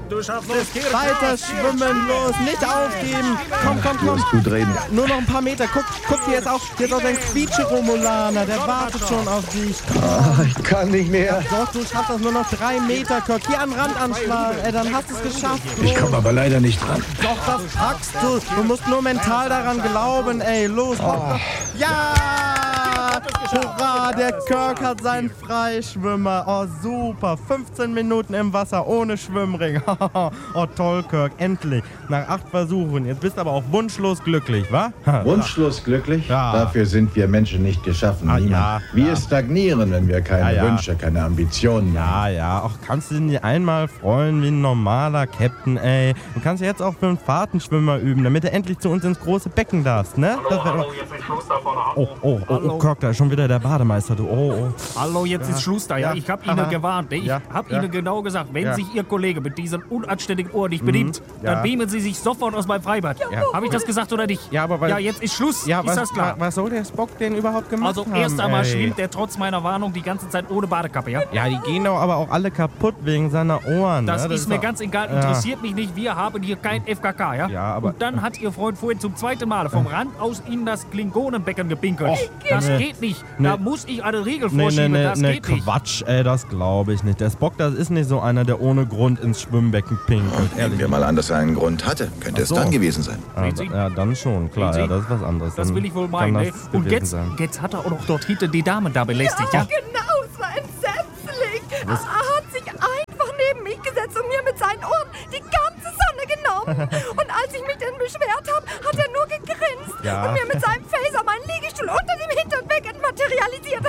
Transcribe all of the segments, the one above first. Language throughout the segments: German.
Du schaffst es. Weiter schwimmen, los, nicht aufgeben. Komm. Gut reden. Nur noch ein paar Meter. Guck, hier ist auch dein Quietsche-Romulaner. Der wartet schon auf dich. Ich kann nicht mehr. Doch, du schaffst das nur noch 3 Meter, Kirk. Hier an den Rand anschlagen. Dann hast du es geschafft. Ich komme aber leider nicht dran. Doch, das packst du. Du musst nur mental daran glauben, ey. Los, mach. Ja! Hurra, der Kirk hat seinen Freischwimmer. Oh, super. 15 Minuten im Wasser ohne Schwimmring. Oh, toll, Kirk. Endlich. Nach 8 Versuchen. Jetzt bist du aber auch wunschlos glücklich, wa? Wunschlos glücklich? Ja. Dafür sind wir Menschen nicht geschaffen. Niemand. Ja. Wir stagnieren, wenn wir keine Wünsche, keine Ambitionen haben. Ja. Auch kannst du dich nicht einmal freuen wie ein normaler Captain, ey. Du kannst jetzt auch für einen Fahrtenschwimmer üben, damit du endlich zu uns ins große Becken darfst, ne? Hallo, jetzt ist Schluss da vorne. Oh, Kirk, da ist schon wieder der Bademeister, du. Oh. Hallo, jetzt ist Schluss da, ja. Ich habe Ihnen gewarnt. Ich habe Ihnen genau gesagt, wenn sich Ihr Kollege mit diesen unanständigen Ohren nicht benimmt, dann beamen Sie sich sofort aus meinem Freibad. Habe ich das gesagt oder nicht? Ja, aber jetzt ist Schluss. Ja, ist das klar? Was soll der Spock denn überhaupt gemacht haben? Also erst einmal schwimmt der trotz meiner Warnung die ganze Zeit ohne Badekappe, ja? Ja, die gehen doch aber auch alle kaputt wegen seiner Ohren. Das ne? ist mir ganz egal, interessiert mich nicht. Wir haben hier kein FKK, ja? Ja, aber... Und dann hat Ihr Freund vorhin zum 2. Mal vom Rand aus in das Klingonenbecken gepinkelt. Das geht nicht. Da muss ich eine Regel vorschieben. Das geht nicht. Quatsch, ey, das glaube ich nicht. Der Spock, das ist nicht so einer, der ohne Grund ins Schwimmbecken pinkelt. Nehmen wir mal an, dass er einen Grund hatte. Könnte es dann gewesen sein. Ja, dann schon, klar. Ja, das ist was anderes. Das will ich wohl meinen, ne? Und jetzt hat er auch noch dort hinter die Damen da belästigt, ja? Genau, es war entsetzlich. Er hat sich einfach neben mich gesetzt und mir mit seinen Ohren die ganze Sonne genommen. Und als ich mich dann beschwert habe, hat er nur gegrinst und mir mit seinem Phaser meinen Liegestuhl unter dem Hinternbecken materialisiert.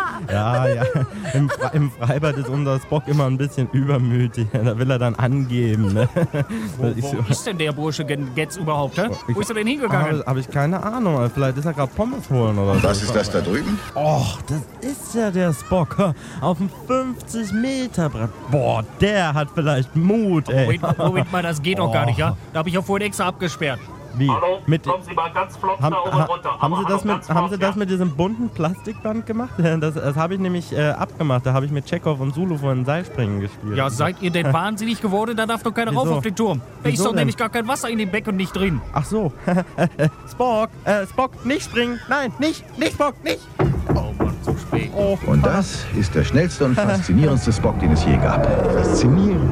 Im Freibad ist unser Spock immer ein bisschen übermütig. Da will er dann angeben. Ne? Wo ist denn der Bursche jetzt überhaupt? Wo ist er denn hingegangen? Habe ich keine Ahnung. Vielleicht ist er gerade Pommes holen oder so. Was ist das da drüben? Och, das ist ja der Spock. Auf dem 50-Meter-Brett. Boah, der hat vielleicht Mut, ey. Moment mal, das geht doch gar nicht, ja? Da habe ich ja vorhin extra abgesperrt. Wie? Hallo, kommen Sie mal ganz flott da oben runter. Haben Sie das mit diesem bunten Plastikband gemacht? Das habe ich nämlich abgemacht. Da habe ich mit Chekhov und Zulu vorhin Seilspringen gespielt. Ja, seid ihr denn wahnsinnig geworden? Da darf doch keiner rauf auf den Turm. Da ist doch nämlich gar kein Wasser in dem Becken nicht drin. Ach so. Spock, nicht springen. Nein, nicht Spock, nicht. Oh Mann, zu spät. Oh. Und das ist der schnellste und faszinierendste Spock, den es je gab. Faszinierend.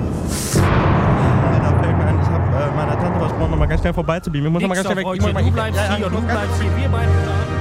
Ich habe meiner Tante versprochen, noch mal ganz schnell vorbeizubeamen. Ich muss noch mal ganz schnell weg. Du bleibst hier, wir beide.